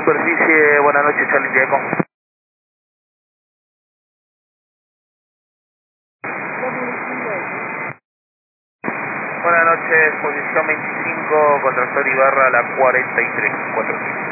superficie, buenas noches, Charlie Diego. Buenas noches, posición 25, con tractor Ibarra, la 43, 4.